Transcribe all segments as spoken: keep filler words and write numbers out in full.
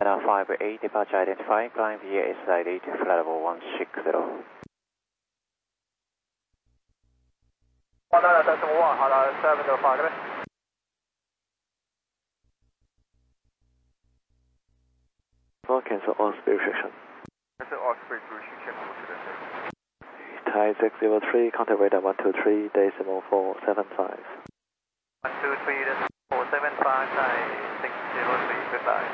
Now five eight, departure identified, climb via S I D to flight level one six zero. one nine decimal one，好了 seven zero five 这边。 Well, cancel all speed restriction. Cancel all speed restriction. Thai six zero three, contact radar one two three, decimal four seven five. one two three, decimal four seven five, Thai six zero three, goodbye.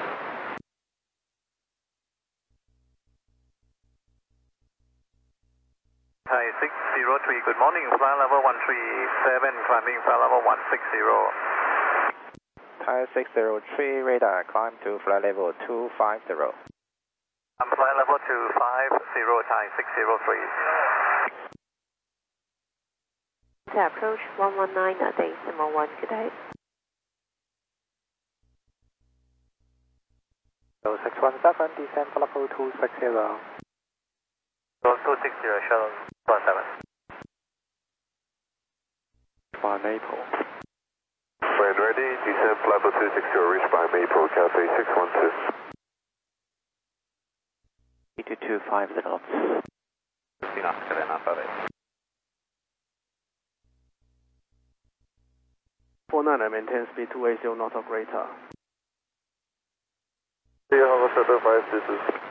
Thai six zero three, good morning, flight level one three seven, climbing flight level one six zero. Thai six zero three, radar, climb to flight level two five zero. I'm flight level two five zero, Thai six zero three. To approach one one nine, decimal one, good day. So six one seven, descend flight level two six zero. two six zero, shuttle one seven. By Maple. When ready, descend flight level two six zero, reach by Maple, Cathay six one two. two two five zero. four nine, maintain speed two eighty knot of greater. Yeah, seven five, this is